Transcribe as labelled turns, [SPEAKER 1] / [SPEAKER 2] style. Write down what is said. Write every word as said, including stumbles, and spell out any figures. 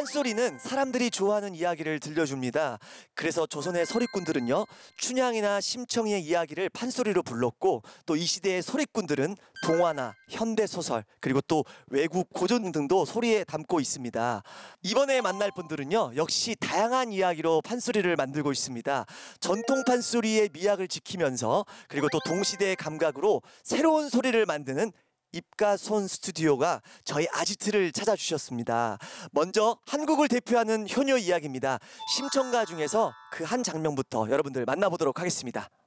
[SPEAKER 1] 판소리는 사람들이 좋아하는 이야기를 들려줍니다. 그래서 조선의 소리꾼들은요, 춘향이나 심청이의 이야기를 판소리로 불렀고, 또 이 시대의 소리꾼들은 동화나 현대소설, 그리고 또 외국 고전 등도 소리에 담고 있습니다. 이번에 만날 분들은요, 역시 다양한 이야기로 판소리를 만들고 있습니다. 전통 판소리의 미학을 지키면서, 그리고 또 동시대의 감각으로 새로운 소리를 만드는 입가손 스튜디오가 저희 아지트를 찾아주셨습니다. 먼저 한국을 대표하는 효녀 이야기입니다. 심청가 중에서 그 한 장면부터 여러분들 만나보도록 하겠습니다.